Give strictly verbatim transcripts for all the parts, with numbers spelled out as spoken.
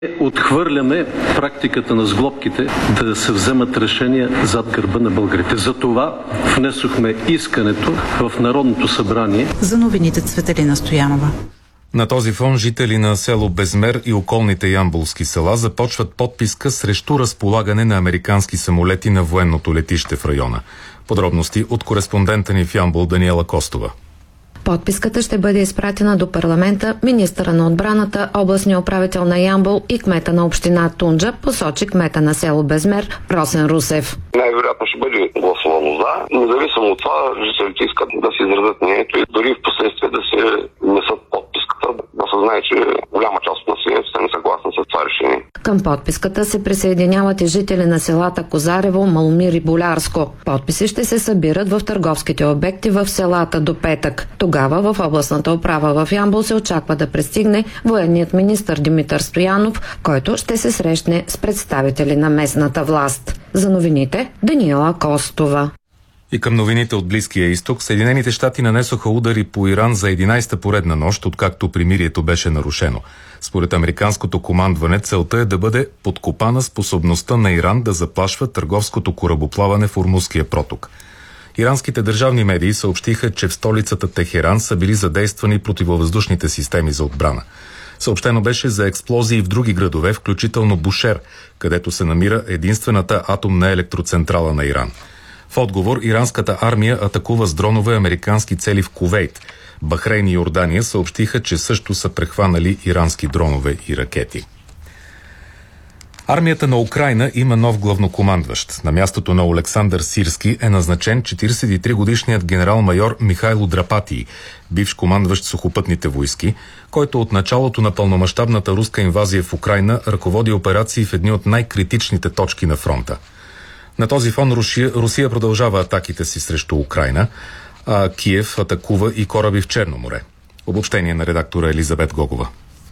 Отхвърляме практиката на сглобките да се вземат решения зад гърба на българите. Затова внесохме искането в Народното събрание. За новините Цветелина Стоянова. На този фон жители на село Безмер и околните ямболски села започват подписка срещу разполагане на американски самолети на военното летище в района. Подробности от кореспондента ни в Ямбол Даниела Костова. Подписката ще бъде изпратена до парламента, министъра на отбраната, областния управител на Ямбол и кмета на община Тунджа, посочи кмета на село Безмер Росен Русев. Най-вероятно ще бъде гласувано за. Независимо от това, жителите искат да се изразят мнението и дори в последствие да се внесат подписката, да се знае, че голяма част от населението са несъгласни с това решение. Към подписката се присъединяват и жители на селата Козарево, Маломир и Болярско. Подписи ще се събират в търговските обекти в селата до петък. Тогава в областната управа в Ямбол се очаква да пристигне военният министър Димитър Стоянов, който ще се срещне с представители на местната власт. За новините Даниела Костова. И към новините от Близкия изток, Съединените щати нанесоха удари по Иран за единайсета поредна нощ, откакто примирието беше нарушено. Според американското командване, целта е да бъде подкопана способността на Иран да заплашва търговското корабоплаване в Ормузския проток. Иранските държавни медии съобщиха, че в столицата Техеран са били задействани противовъздушните системи за отбрана. Съобщено беше за експлозии в други градове, включително Бушер, където се намира единствената атомна електроцентрала на Иран. В отговор, иранската армия атакува с дронове американски цели в Кувейт. Бахрейн и Йордания съобщиха, че също са прехванали ирански дронове и ракети. Армията на Украйна има нов главнокомандващ. На мястото на Олександър Сирски е назначен четирийсет и три годишният генерал-майор Михайло Драпатий, бивш командващ сухопътните войски, който от началото на пълномащабната руска инвазия в Украйна ръководи операции в едни от най-критичните точки на фронта. На този фон Русия, Русия продължава атаките си срещу Украйна, а Киев атакува и кораби в Черно море. Обобщение на редактора Елизабет Гогова.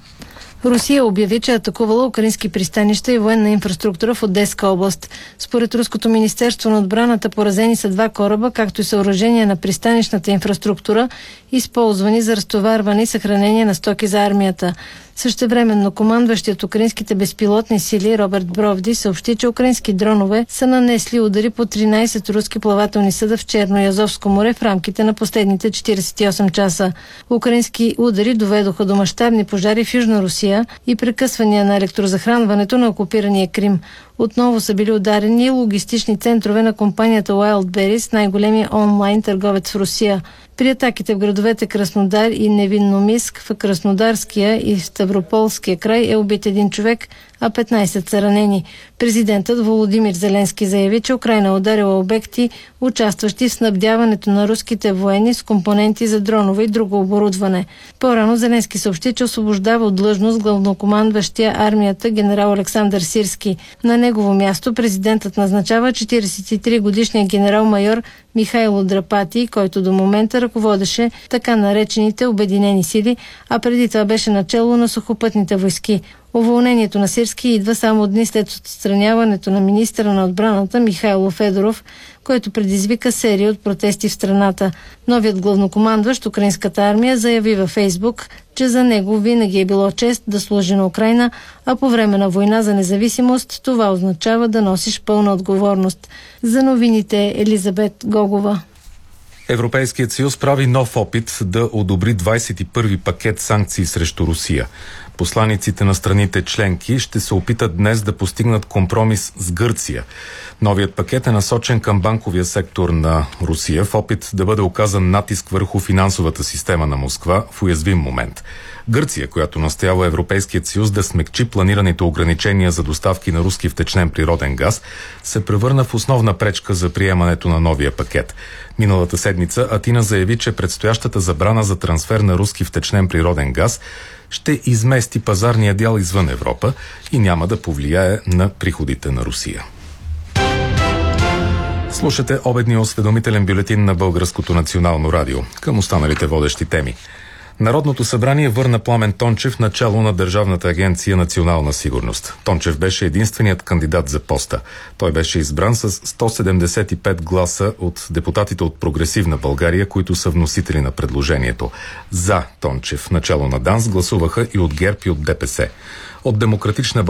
Русия обяви, че е атакувала украински пристанища и военна инфраструктура в Одеска област. Според Руското министерство на отбраната поразени са два кораба, както и съоръжения на пристанищната инфраструктура, използвани за разтоварване и съхранение на стоки за армията. Същевременно командващият украинските безпилотни сили Роберт Бровди съобщи, че украински дронове са нанесли удари по тринайсет руски плавателни съда в Черно и Азовско море в рамките на последните четирийсет и осем часа. Украински удари доведоха до мащабни пожари в Южна Русия и прекъсвания на електрозахранването на окупирания Крим. Отново са били ударени логистични центрове на компанията Wildberries, най-големия онлайн търговец в Русия. При атаките в градовете Краснодар и Невинномиск в Краснодарския и Ставрополския край е убит един човек, а петнайсет са ранени. Президентът Володимир Зеленски заяви, че Украйна е ударила обекти, участващи в снабдяването на руските военни с компоненти за дронове и друго оборудване. По-рано Зеленски съобщи, че освобождава от длъжност главнокомандващия армията генерал Александър Сирски. На негово място президентът назначава четирийсет и три годишния генерал-майор Михайло Драпатий, който до момента ръководеше така наречените Обединени сили, а преди това беше начело на сухопътните войски. Уволнението на Сирски идва само дни след отстраняването на министъра на отбраната Михайло Федоров, който предизвика серия от протести в страната. Новият главнокомандващ украинската армия заяви във Фейсбук, че за него винаги е било чест да служи на Украйна, а по време на война за независимост това означава да носиш пълна отговорност. За новините Елизабет Гогова. Европейският съюз прави нов опит да одобри двайсет и първи пакет санкции срещу Русия. Посланиците на страните членки ще се опитат днес да постигнат компромис с Гърция. Новият пакет е насочен към банковия сектор на Русия в опит да бъде оказан натиск върху финансовата система на Москва в уязвим момент. Гърция, която настоява Европейският съюз да смекчи планираните ограничения за доставки на руски втечнен природен газ, се превърна в основна пречка за приемането на новия пакет. Миналата седмица Атина заяви, че предстоящата забрана за трансфер на руски втечнен природен газ ще измести пазарния дял извън Европа и няма да повлияе на приходите на Русия. Слушате обедния осведомителен бюлетин на Българското национално радио. Към останалите водещи теми. Народното събрание върна Пламен Тончев начало на Държавната агенция Национална сигурност. Тончев беше единственият кандидат за поста. Той беше избран с сто седемдесет и пет гласа от депутатите от Прогресивна България, които са вносители на предложението. За Тончев начало на ДАНС гласуваха и от ГЕРБ и от ДПС. От Демократична